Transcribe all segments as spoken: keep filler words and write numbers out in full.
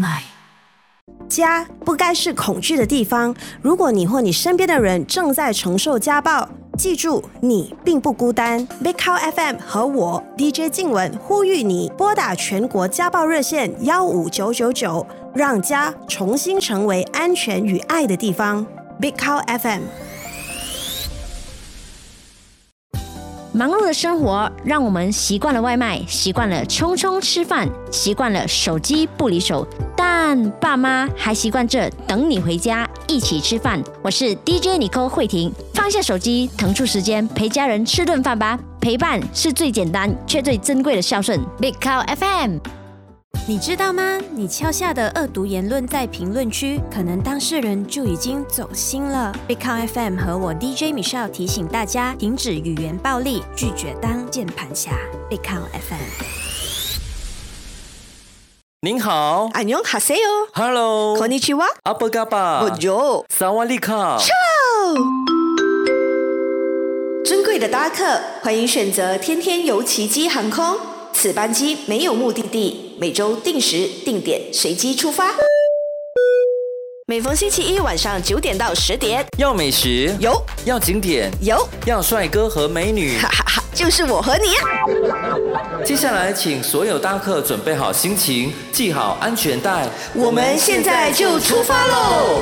来。 家不该是恐惧的地方。如果你或你身边的人正在承受家暴，记住，你并不孤单。Big Cow F M 和我 D J 静雯呼吁你拨打全国家暴热线幺五九九九，让家重新成为安全与爱的地方。Big Cow F M。 忙碌的生活让我们习惯了外卖，习惯了匆匆吃饭，习惯了手机不离手，但爸妈还习惯着等你回家一起吃饭。我是 D J Nicole 慧婷，放下手机，腾出时间陪家人吃顿饭吧。陪伴是最简单却最珍贵的孝顺。Big Cow F M。 你知道吗？你敲下的恶毒言论在评论区，可能当事人就已经走心了。Big Cow F M 和我 D J Michelle 提醒大家，停止语言暴力，拒绝当键盘侠。Big Cow F M。 您好， 안녕하세요。 Hello， こんにちは。 阿布嘎巴， Bonjour， 萨瓦利卡。 尊贵的搭客，欢迎选择天天游奇迹航空。此班机没有目的地，每周定时定点随机出发。每逢星期一晚上九点到十点， 要美食有， 要景点有， 要帅哥和美女， 哈哈哈，就是我和你啊！ 接下来，请所有搭客准备好心情，系好安全带， 我们现在就出发喽！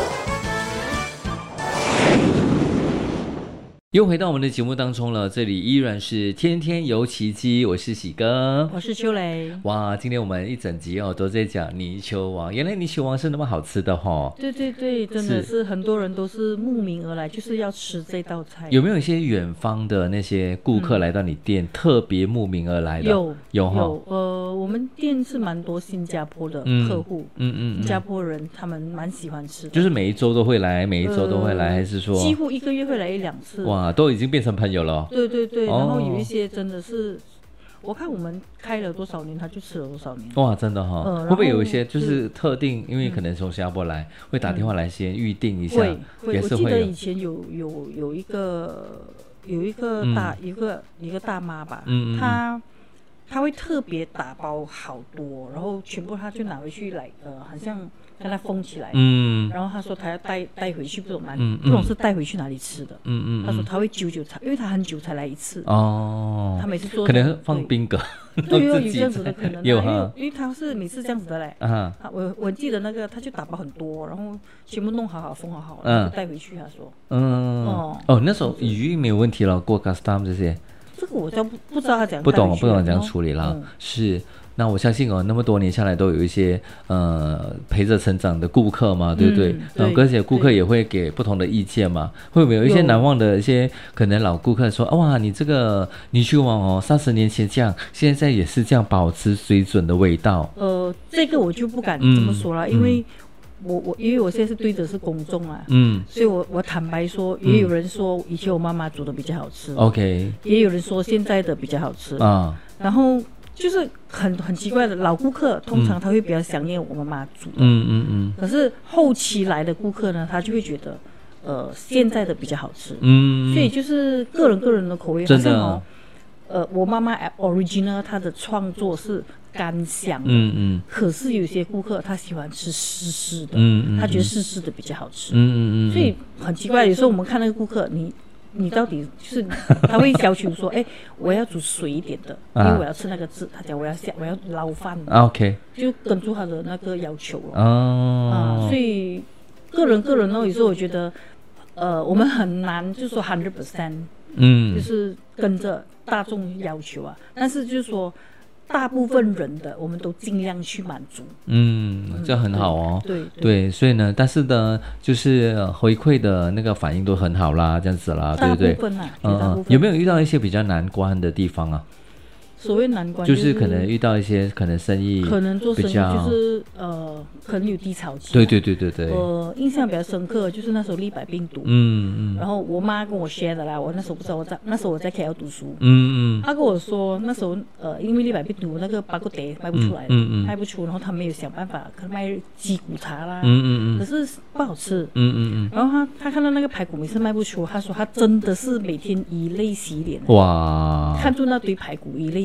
又回到我们的节目当中了，这里依然是天天游奇迹，我是喜哥， 我是秋雷。 哇，今天我们一整集哦都在讲泥鳅王，原来泥鳅王是那么好吃的哦。 对对对，真的是很多人都是慕名而来，就是要吃这道菜。 有没有一些远方的那些顾客来到你店，嗯、特别慕名而来的？ 有有哈， 有呃，我们店是蛮多新加坡的客户，嗯 嗯, 嗯, 嗯，新加坡人他们蛮喜欢吃的， 就是每一周都会来，每一周都会来，呃、还是说几乎一个月会来一两次？ 哇。都已经变成朋友了、哦。 对对对，然后有一些真的是，我看我们开了多少年，他就吃了多少年。 哇，真的哈、哦呃，会不会有一些就是特定，因为可能从新加坡来，嗯、会打电话来先预定一下？ 会会， 也是会。 我记得以前有有有一个有一个大、嗯、一个一个大妈吧，嗯嗯嗯她她会特别打包好多，然后全部她就拿回去来，呃，好像。让它封起来，嗯，然后他说他要带带回去，不懂哪里，嗯嗯、不懂是带回去哪里吃的，嗯嗯，他说他会久久才，因为他很久才来一次，哦，他每次做可能放冰格， 对，有有这样子的可能， 有啊，因为因为他是每次这样子的嘞，啊，我我记得那个他就打包很多，然后全部弄好好封好好，然后就带回去，他说，嗯， 哦哦，那时候语音没有问题了，过 custom 这些， 这个我就不不知道他怎样， 不懂不懂怎样处理了，是。那我相信哦，那么多年下来都有一些呃陪着成长的顾客嘛，对不对？嗯、然后而且顾客也会给不同的意见嘛，会不会有一些难忘的一些可能老顾客说，哇，你这个泥鳅王哦，三十年前这样，现在也是这样保持水准的味道。 呃，这个我就不敢这么说了，嗯、因为我我因为我现在是对的是公众啊，嗯，所以我我坦白说，也有人说以前我妈妈煮的比较好吃 ，OK， 也有人说现在的比较好吃啊，然后。就是很很奇怪的老顾客，通常他会比较想念我妈妈煮的，嗯嗯嗯。可是后期来的顾客呢，他就会觉得，呃，现在的比较好吃，嗯。所以就是个人个人的口味，真的哦。呃，我妈妈 original 她的创作是干香的，嗯嗯。可是有些顾客他喜欢吃湿湿的，嗯嗯，他觉得湿湿的比较好吃，嗯嗯嗯。所以很奇怪，有时候我们看那个顾客，你。你到底就是他会要求说，哎，我要煮水一点的，因为我要吃那个汁。他讲我要下，我要捞饭。OK， 就跟住他的那个要求了。哦，啊，所以个人个人呢，有时候我觉得，呃，我们很难就说 hundred percent， 嗯，就是跟着大众要求啊。但是就是说。大部分人的我们都尽量去满足， 嗯，这很好哦。 对 对, 对，所以呢，但是呢，就是回馈的那个反应都很好啦，这样子啦，对不对？ 大部分啊， 嗯，有没有遇到一些比较难关的地方啊？ 所谓难关、 就是、就是可能遇到一些可能生意可能做生意就是呃可能有低潮期、啊， 对对对对对。 我印象比较深刻就是那时候立百病毒，嗯嗯，然后我妈跟我 share 的啦，我那时候不知道我在那时候我在 K L 读书，嗯嗯，她跟我说那时候呃因为立百病毒那个巴古德卖不出来，嗯嗯，卖不出，然后他没有想办法可能卖鸡骨茶啦，嗯嗯嗯，可是不好吃，嗯嗯嗯，然后他他看到那个排骨每次卖不出，他说他真的是每天以泪洗脸，哇，看住那堆排骨以泪。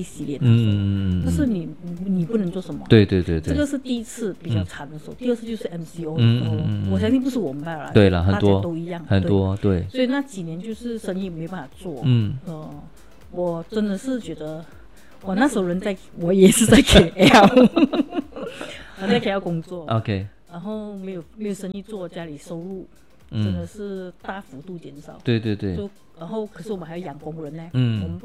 洗脸的时候，嗯，但是你你不能做什么， 对对对对， 这个是第一次比较惨的时候，嗯、第二次就是 M C O 的时候，嗯嗯嗯、我相信不是我们罢了， 对了，很多都一样， 很多对， 所以那几年就是生意没办法做，嗯，呃，我真的是觉得，我那时候人在，我也是在 K L， 我在 K L 工作 ，OK， 然后没有没有生意做，家里收入。真的是大幅度减少， 对对对， 就然后可是我们还要养工人呢， 嗯， 我们